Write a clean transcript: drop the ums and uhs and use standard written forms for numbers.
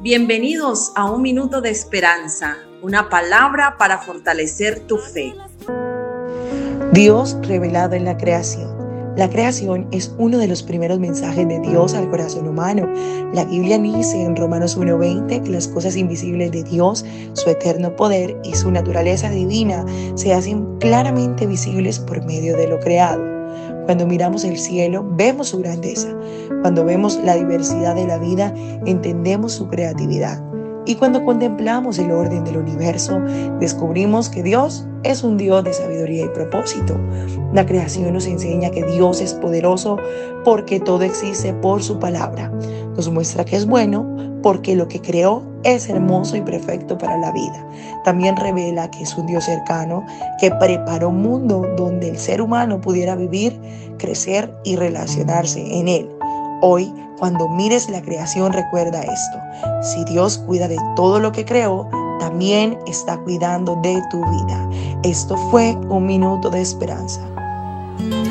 Bienvenidos a Un Minuto de Esperanza, una palabra para fortalecer tu fe. Dios revelado en la creación. La creación es uno de los primeros mensajes de Dios al corazón humano. La Biblia dice en Romanos 1:20 que las cosas invisibles de Dios, su eterno poder y su naturaleza divina se hacen claramente visibles por medio de lo creado. Cuando miramos el cielo, vemos su grandeza. Cuando vemos la diversidad de la vida, entendemos su creatividad. Y cuando contemplamos el orden del universo, descubrimos que Dios es un Dios de sabiduría y propósito. La creación nos enseña que Dios es poderoso porque todo existe por su palabra. Nos muestra que es bueno porque lo que creó es hermoso y perfecto para la vida. También revela que es un Dios cercano que preparó un mundo donde el ser humano pudiera vivir, crecer y relacionarse en él. Hoy, cuando mires la creación, recuerda esto: si Dios cuida de todo lo que creó, también está cuidando de tu vida. Esto fue Un Minuto de Esperanza.